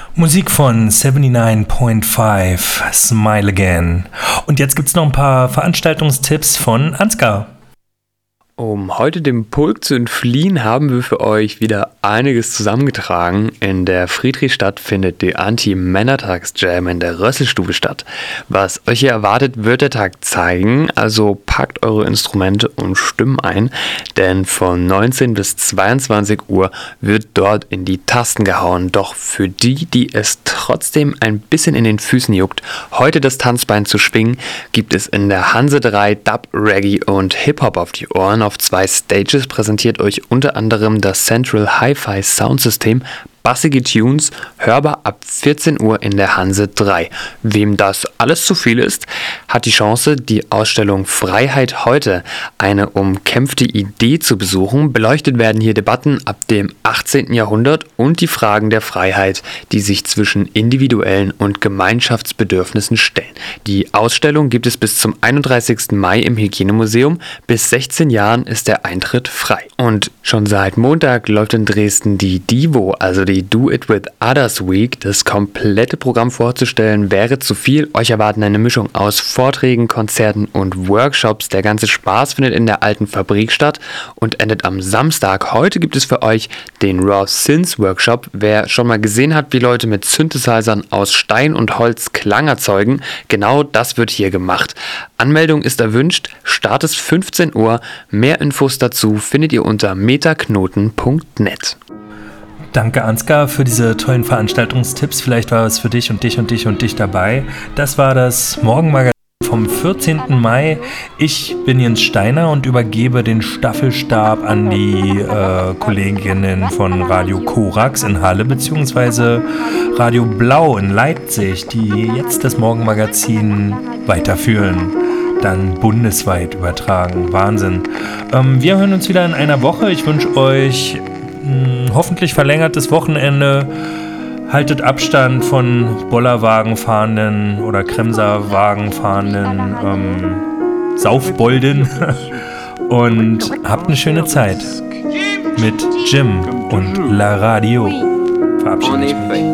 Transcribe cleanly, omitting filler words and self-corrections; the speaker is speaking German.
Musik von 79.5, Smile Again. Und jetzt gibt's noch ein paar Veranstaltungstipps von Ansgar. Um heute dem Pulk zu entfliehen, haben wir für euch wieder einiges zusammengetragen. In der Friedrichstadt findet die Anti-Männertags-Jam in der Rösselstube statt. Was euch hier erwartet, wird der Tag zeigen, also packt eure Instrumente und Stimmen ein, denn von 19 bis 22 Uhr wird dort in die Tasten gehauen. Doch für die, die es trotzdem ein bisschen in den Füßen juckt, heute das Tanzbein zu schwingen, gibt es in der Hanse 3 Dub, Reggae und Hip-Hop auf die Ohren. Auf 2 Stages präsentiert euch unter anderem das Central Hi-Fi Soundsystem bassige Tunes, hörbar ab 14 Uhr in der Hanse 3. Wem das alles zu viel ist, hat die Chance, die Ausstellung Freiheit heute, eine umkämpfte Idee zu besuchen. Beleuchtet werden hier Debatten ab dem 18. Jahrhundert und die Fragen der Freiheit, die sich zwischen individuellen und Gemeinschaftsbedürfnissen stellen. Die Ausstellung gibt es bis zum 31. Mai im Hygienemuseum. Bis 16 Jahren ist der Eintritt frei. Und schon seit Montag läuft in Dresden die DIVO, also die Do It With Others Week. Das komplette Programm vorzustellen wäre zu viel. Euch erwarten eine Mischung aus Vorträgen, Konzerten und Workshops. Der ganze Spaß findet in der alten Fabrik statt und endet am Samstag. Heute gibt es für euch den Raw Synths Workshop. Wer schon mal gesehen hat, wie Leute mit Synthesizern aus Stein und Holz Klang erzeugen, genau das wird hier gemacht. Anmeldung ist erwünscht. Start ist 15 Uhr. Mehr Infos dazu findet ihr unter metaknoten.net. Danke Ansgar für diese tollen Veranstaltungstipps. Vielleicht war es für dich und dich und dich und dich dabei. Das war das Morgenmagazin vom 14. Mai. Ich bin Jens Steiner und übergebe den Staffelstab an die Kolleginnen von Radio Korax in Halle bzw. Radio Blau in Leipzig, die jetzt das Morgenmagazin weiterführen. Dann bundesweit übertragen. Wahnsinn. Wir hören uns wieder in einer Woche. Ich wünsche euch hoffentlich verlängertes Wochenende. Haltet Abstand von Bollerwagenfahrenden oder Kremserwagenfahrenden Saufbolden und habt eine schöne Zeit mit Jim und La Radio. Verabschiede ich mich.